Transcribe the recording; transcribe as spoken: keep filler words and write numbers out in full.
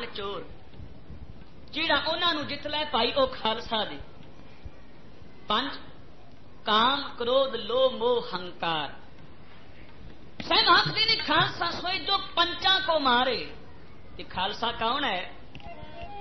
चोर जिहड़ा उन्हां नूं जित लै पाई ओ खालसा दे। पंज काम क्रोध लोभ मोह हंकार। स्वयं आखते ने खालसा सोए जो पंचा को मारे। ये खालसा कौन है?